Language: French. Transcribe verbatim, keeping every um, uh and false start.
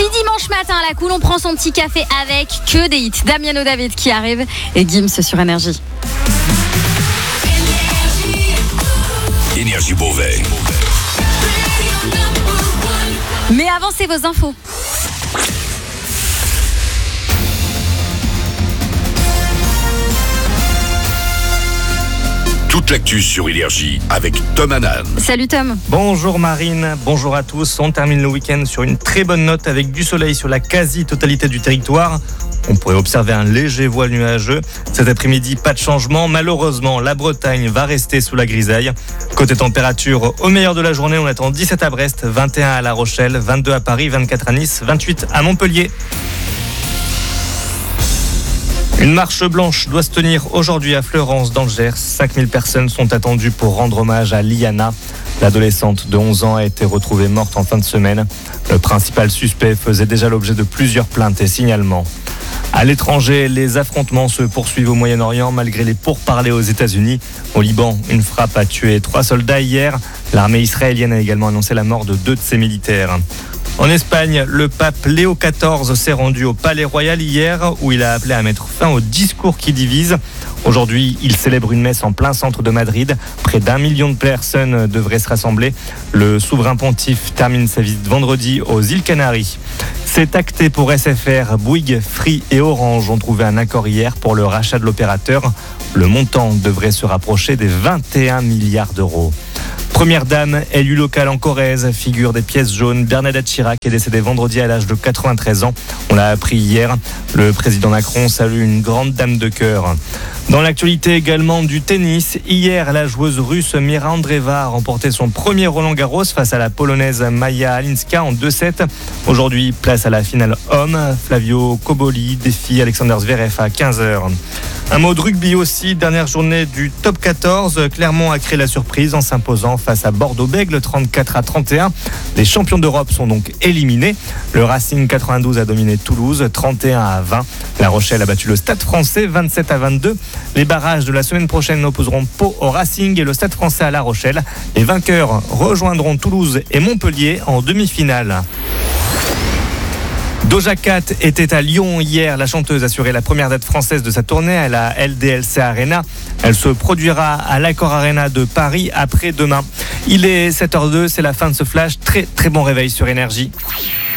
Si dimanche matin à la cool, on prend son petit café avec que des hits. Damiano David qui arrive et Gims sur Énergie. Énergie Beauvais. Mais avant, c'est vos infos. Toute l'actu sur Énergie avec Tom Hanan. Salut Tom. Bonjour Marine, bonjour à tous. On termine le week-end sur une très bonne note avec du soleil sur la quasi-totalité du territoire. On pourrait observer un léger voile nuageux. Cet après-midi, pas de changement. Malheureusement, la Bretagne va rester sous la grisaille. Côté température, au meilleur de la journée, on attend dix-sept à Brest, vingt et un à La Rochelle, vingt-deux à Paris, vingt-quatre à Nice, vingt-huit à Montpellier. Une marche blanche doit se tenir aujourd'hui à Fleurance dans le Gers. cinq mille personnes sont attendues pour rendre hommage à Liana. L'adolescente de onze ans a été retrouvée morte en fin de semaine. Le principal suspect faisait déjà l'objet de plusieurs plaintes et signalements. À l'étranger, les affrontements se poursuivent au Moyen-Orient malgré les pourparlers aux États-Unis. Au Liban, une frappe a tué trois soldats hier. L'armée israélienne a également annoncé la mort de deux de ses militaires. En Espagne, le pape Léo quatorze s'est rendu au Palais Royal hier où il a appelé à mettre fin au discours qui divise. Aujourd'hui, il célèbre une messe en plein centre de Madrid. Près d'un million de personnes devraient se rassembler. Le souverain pontife termine sa visite vendredi aux îles Canaries. C'est acté pour S F R. Bouygues, Free et Orange ont trouvé un accord hier pour le rachat de l'opérateur. Le montant devrait se rapprocher des vingt et un milliards d'euros. Première dame, élue locale en Corrèze, figure des pièces jaunes, Bernadette Chirac est décédée vendredi à l'âge de quatre-vingt-treize ans. On l'a appris hier. Le président Macron salue une grande dame de cœur. Dans l'actualité également du tennis, hier la joueuse russe Mira Andreeva a remporté son premier Roland-Garros face à la polonaise Maja Halinska en deux sept. Aujourd'hui, place à la finale homme. Flavio Koboli défie Alexander Zverev à quinze heures. Un mot de rugby aussi, dernière journée du top quatorze. Clermont a créé la surprise en s'imposant face à Bordeaux-Bègles trente-quatre à trente et un. Les champions d'Europe sont donc éliminés. Le Racing quatre-vingt-douze a dominé Toulouse trente et un à vingt. La Rochelle a battu le Stade Français vingt-sept à vingt-deux. Les barrages de la semaine prochaine opposeront Pau au Racing et le Stade Français à La Rochelle. Les vainqueurs rejoindront Toulouse et Montpellier en demi-finale. Doja Cat était à Lyon hier. La chanteuse assurait la première date française de sa tournée à la L D L C Arena. Elle se produira à l'Accor Arena de Paris après-demain. Il est sept heures zéro deux, c'est la fin de ce flash. Très très bon réveil sur Énergie.